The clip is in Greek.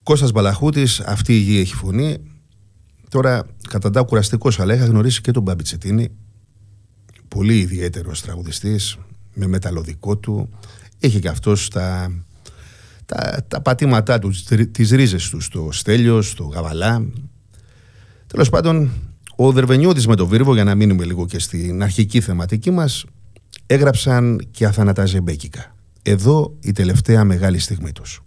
Κώστας Μπαλαχούτης, αυτή η γη έχει φωνή. Τώρα καταντάω κουραστικός, αλλά είχα γνωρίσει και τον Μπάμπη Τσετίνη, πολύ ιδιαίτερος τραγουδιστής, με μεταλλοδικό του. Είχε και αυτός τα πατήματά του, τις ρίζες του, στο Στέλιο, στο Γαβαλά. Τέλος πάντων, ο Δερβενιώτης με το Βίρβο, για να μείνουμε λίγο και στην αρχική θεματική μας, έγραψαν και αθανατά ζεμπέκικα. Εδώ η τελευταία μεγάλη στιγμή τους.